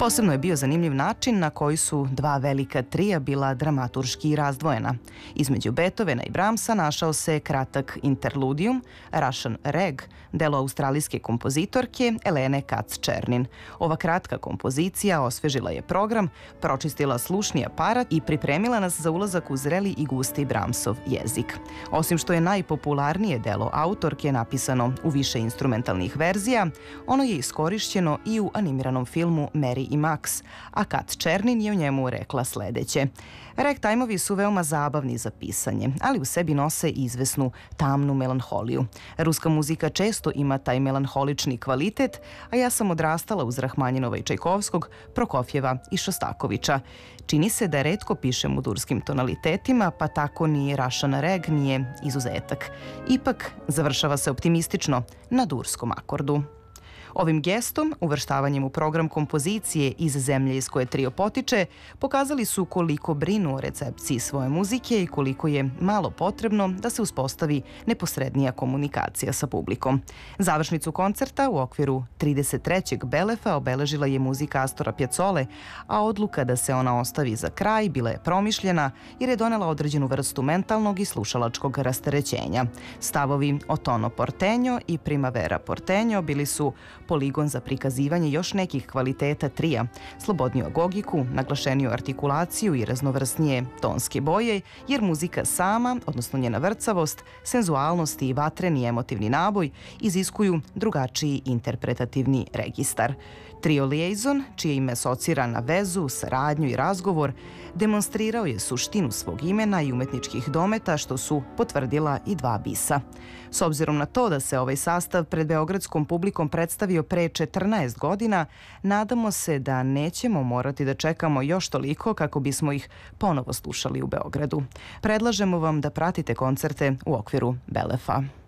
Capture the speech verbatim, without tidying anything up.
Posebno je bio zanimljiv način na koji su dva velika trija bila dramaturški razdvojena. Između Beethovena i Brahmsa našao se kratak interludijum, Russian Rag, delo australijske kompozitorke Elene Katz-Černin. Ova kratka kompozicija osvežila je program, pročistila slušni aparat i pripremila nas za ulazak u zreli i gusti Brahmsov jezik. Osim što je najpopularnije delo autorke napisano u više instrumentalnih verzija, ono je iskorišćeno i u animiranom filmu Mary i Max, a Katz-Černin je u njemu rekla sledeće. Ragtimeovi su veoma zabavni za pisanje, ali u sebi nose izvesnu tamnu melanholiju. Ruska muzika često ima taj melanholični kvalitet, a ja sam odrastala uz Rahmanjinova i Čajkovskog, Prokofjeva i Šostakovića. Čini se da retko pišem u durskim tonalitetima, pa tako ni Russian Rag nije izuzetak. Ipak, završava se optimistično na durskom akordu. Ovim gestom, uvrštavanjem u program kompozicije iz zemlje iz koje trio potiče, pokazali su koliko brinu o recepciji svoje muzike i koliko je malo potrebno da se uspostavi neposrednija komunikacija sa publikom. Završnicu koncerta u okviru trideset trećeg Belefa obeležila je muzika Astora Pjaccole, a odluka da se ona ostavi za kraj bila je promišljena jer je donela određenu vrstu mentalnog i slušalačkog rasterećenja. Stavovi Otono Porteño i Primavera Porteño bili su poligon za prikazivanje još nekih kvaliteta trija, slobodniju agogiku, naglašeniju artikulaciju i raznovrsnije tonske boje, jer muzika sama, odnosno njena vrcavost, senzualnost i vatreni emotivni naboj iziskuju drugačiji interpretativni registar. Trio Liaison, čije ime asocira na vezu, saradnju i razgovor, demonstrirao je suštinu svog imena i umetničkih dometa, što su potvrdila i dva bisa. S obzirom na to da se ovaj sastav pred beogradskom publikom predstavio pre četrnaest godina, nadamo se da nećemo morati da čekamo još toliko kako bismo ih ponovo slušali u Beogradu. Predlažemo vam da pratite koncerte u okviru Belefa.